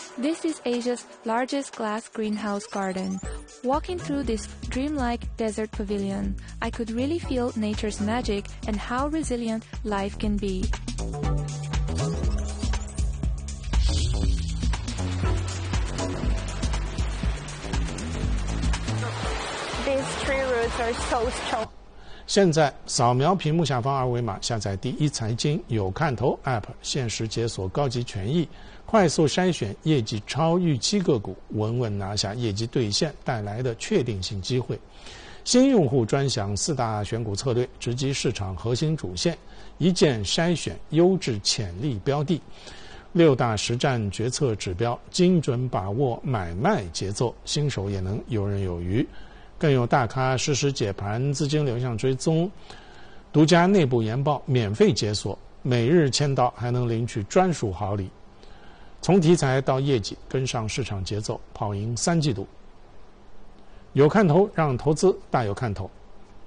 This is Asia's largest glass greenhouse garden. Walking through this dreamlike desert pavilion, I could really feel nature's magic and how resilient life can be. These tree roots are so strong. 现在扫描屏幕下方二维码，下载第一财经有看头 App， 限时解锁高级权益，快速筛选业绩超预期个股，稳稳拿下业绩兑现带来的确定性机会。新用户专享4大选股策略，直击市场核心主线，一键筛选优质潜力标的，6大实战决策指标，精准把握买卖节奏，新手也能游刃有余。更有大咖实时解盘、资金流向追踪、独家内部研报免费解锁，每日签到还能领取专属好礼。从题材到业绩，跟上市场节奏，跑赢3季度。有看头，让投资大有看头。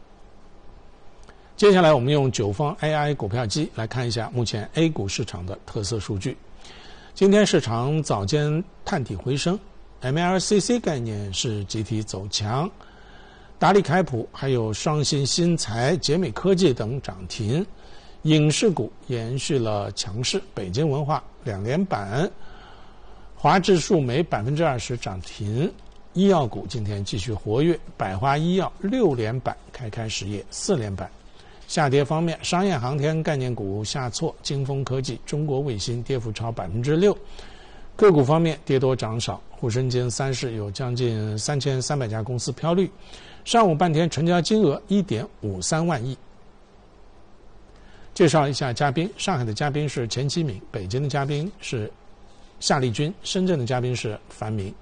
接下来我们用9方 AI 股票机来看一下目前 A 股市场的特色数据。今天市场早间探底回升， MLCC 概念是集体走强，达利开普还有双星新材、捷美科技等涨停，影视股延续了强势，北京文化2连板，华智数媒20%涨停，医药股今天继续活跃，百华医药6连板，开实业4连板。下跌方面，商业航天概念股下挫，京风科技、中国卫星跌幅超6%。个股方面跌多涨少，沪深监30有将近3300家公司飘绿。上午半天成交金额1.53万亿。介绍一下嘉宾，上海的嘉宾是钱其敏，北京的嘉宾是夏立军，深圳的嘉宾是樊明。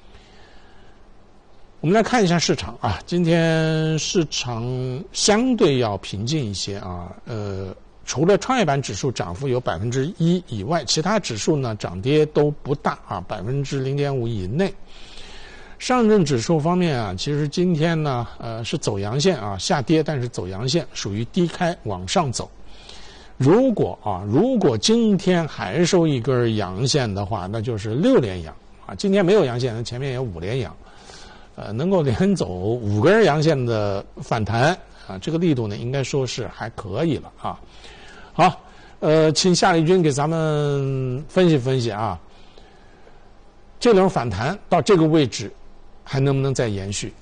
我们来看一下市场啊，今天市场相对要平静一些啊，除了创业板指数涨幅有1%以外，其他指数呢涨跌都不大啊，0.5%以内。上证指数方面啊，其实今天呢，是走阳线啊，下跌，但是走阳线，属于低开往上走。如果今天还收一根阳线的话，那就是6连阳啊。今天没有阳线，那前面有5连阳，能够连走5根阳线的反弹啊，这个力度呢，应该说是还可以了啊。好，请夏立军给咱们分析分析啊，这轮反弹到这个位置。还能不能再延续？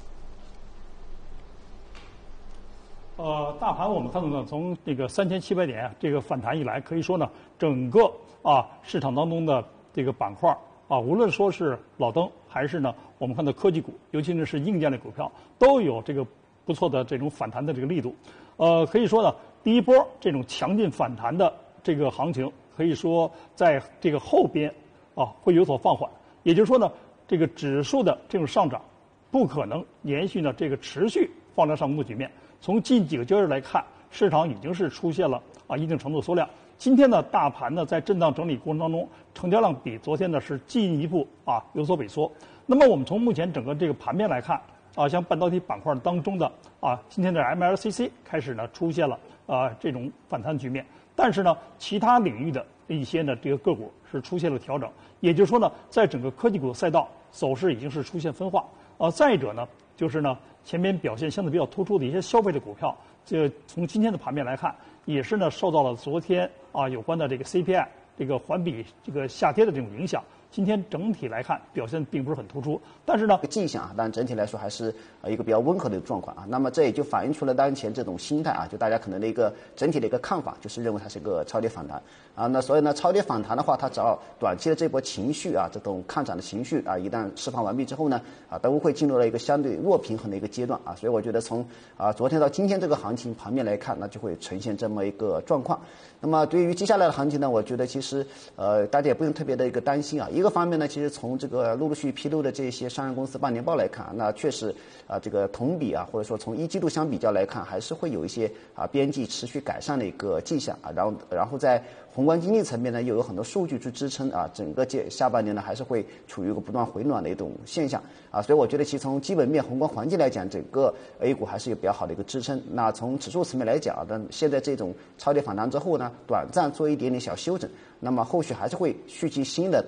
大盘我们看到呢，从这个3700点这个反弹以来，可以说呢，整个市场当中的这个板块无论说是老登还是呢我们看到科技股，尤其是硬件的股票，都有这个不错的这种反弹的这个力度。可以说呢，第一波这种强劲反弹的这个行情，可以说在这个后边会有所放缓。也就是说呢，这个指数的这种上涨，不可能延续呢这个持续放量上攻的局面。从近几个交易日来看，市场已经是出现了一定程度缩量。今天呢，大盘呢在震荡整理过程当中，成交量比昨天呢是进一步有所萎缩。那么我们从目前整个这个盘面来看像半导体板块当中的今天的 MLCC 开始呢出现了这种反弹局面，但是呢，其他领域的一些呢这个个股是出现了调整。也就是说呢，在整个科技股的赛道走势已经是出现分化。再者呢，就是呢前边表现相对比较突出的一些消费的股票，这从今天的盘面来看，也是呢受到了昨天有关的这个 CPI 这个环比这个下跌的这种影响。今天整体来看表现并不是很突出，但是呢迹象但整体来说还是一个比较温和的状况那么这也就反映出了当前这种心态就大家可能的一个整体的一个看法，就是认为它是一个超跌反弹那所以呢，超跌反弹的话，它只要短期的这波情绪这种看涨的情绪一旦释放完毕之后呢都会进入了一个相对弱平衡的一个阶段所以我觉得从昨天到今天这个行情盘面来看，那就会呈现这么一个状况。那么对于接下来的行情呢，我觉得其实大家也不用特别的一个担心一个方面呢，其实从这个陆续披露的这些上市公司半年报来看那确实这个同比或者说从1季度相比较来看，还是会有一些边际持续改善的一个迹象然后在宏观经济层面呢，又有很多数据去支撑整个下半年呢还是会处于一个不断回暖的一种现象所以我觉得其实从基本面宏观环境来讲，整个 A 股还是有比较好的一个支撑。那从指数层面来讲现在这种超跌反弹之后呢，短暂做一点点小修整，那么后续还是会蓄积新的